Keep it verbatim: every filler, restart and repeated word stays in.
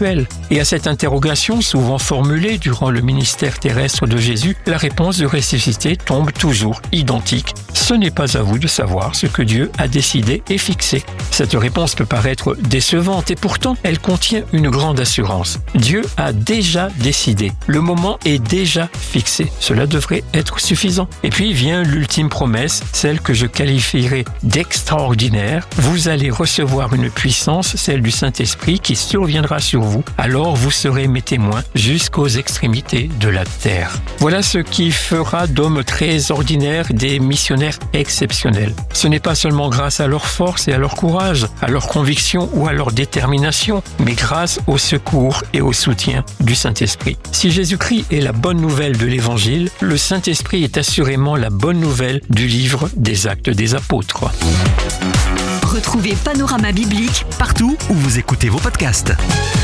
spirituelle. Et à cette interrogation, souvent formulée durant le ministère terrestre de Jésus, la réponse de ressuscité tombe toujours identique. Ce n'est pas à vous de savoir ce que Dieu a décidé et fixé. Cette réponse peut paraître décevante et pourtant elle contient une grande assurance. Dieu a déjà décidé. Le moment est déjà fixé. Cela devrait être suffisant. Et puis vient l'ultime promesse, celle que je qualifierais d'extraordinaire. Vous allez recevoir une puissance, celle du Saint-Esprit, qui surviendra sur vous. Alors vous serez mes témoins jusqu'aux extrémités de la terre. Voilà ce qui fera d'hommes très ordinaires des missionnaires exceptionnels. Ce n'est pas seulement grâce à leur force et à leur courage, à leur conviction ou à leur détermination, mais grâce au secours et au soutien du Saint-Esprit. Si Jésus-Christ est la bonne nouvelle de l'Évangile, le Saint-Esprit est assurément la bonne nouvelle du livre des Actes des Apôtres. Retrouvez Panorama Biblique partout où vous écoutez vos podcasts.